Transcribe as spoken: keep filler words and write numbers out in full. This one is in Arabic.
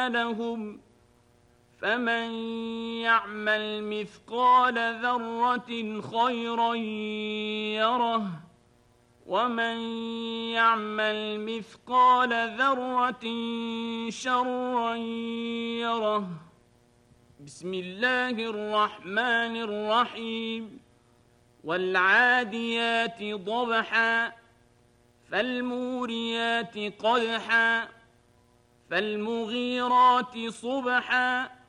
لهم فمن يعمل مثقال ذرة خيرا يره ومن يعمل مثقال ذرة شرا يره. بسم الله الرحمن الرحيم. والعاديات ضبحا فالموريات قدحا فالمغيرات صبحا